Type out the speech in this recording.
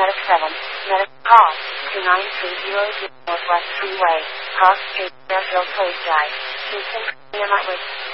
Medic 7, Medic, call, 29300 Northwest Freeway, cross street, Fairfield Place Drive, Houston, near Lightwood.